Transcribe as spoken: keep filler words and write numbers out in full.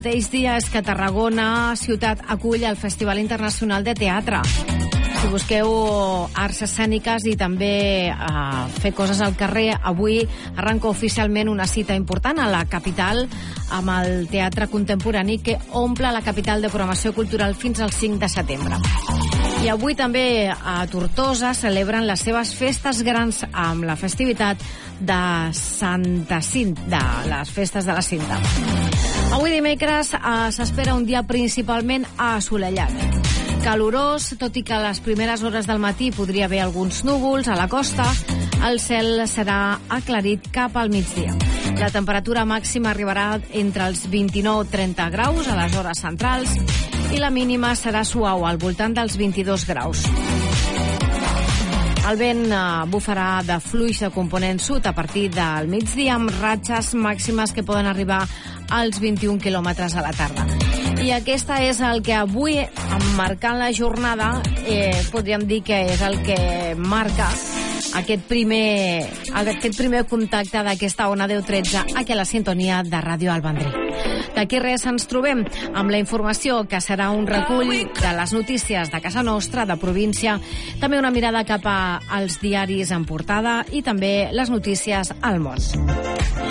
Mateix dia és que Tarragona ciutat acull el Festival Internacional de Teatre. Si busqueu arts escèniques i també eh, fer coses al carrer, avui arranca oficialment una cita important a la capital amb el teatre contemporani que omple la capital de programació cultural fins al cinc de setembre. I avui també a Tortosa celebren les seves festes grans amb la festivitat de Santa Cinta, de les festes de la Cinta. Avui dimecres eh, s'espera un dia principalment assolellat. Calorós, tot i que a les primeres hores del matí podria haver alguns núvols a la costa, el cel serà aclarit cap al migdia. La temperatura màxima arribarà entre els vint-i-nou i trenta graus a les hores centrals i la mínima serà suau, al voltant dels vint-i-dos graus. El vent eh, bufarà de fluix de component sud a partir del migdia amb ratxes màximes que poden arribar als vint-i-un quilòmetres a la tarda. I aquesta és el que avui, marcant la jornada, eh, podríem dir que és el que marca aquest primer, aquest primer contacte d'aquesta ona deu tretze aquí a la sintonia de Ràdio Alt Vendrell. D'aquí res ens trobem amb la informació que serà un recull de les notícies de casa nostra, de província, també una mirada cap als diaris en portada i també les notícies al món.